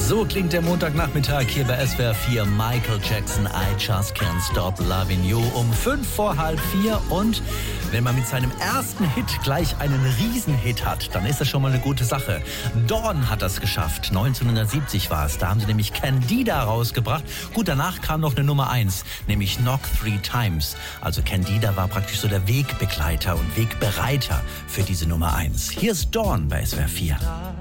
So klingt der Montagnachmittag hier bei SWR 4. Michael Jackson, I Just Can't Stop Loving You um 3:05. Und wenn man mit seinem ersten Hit gleich einen Riesenhit hat, dann ist das schon mal eine gute Sache. Dawn hat das geschafft. 1970 war es. Da haben sie nämlich Candida rausgebracht. Gut, danach kam noch eine Nummer 1, nämlich Knock 3 Times. Also Candida war praktisch so der Wegbegleiter und Wegbereiter für diese Nummer 1. Hier ist Dawn bei SWR 4.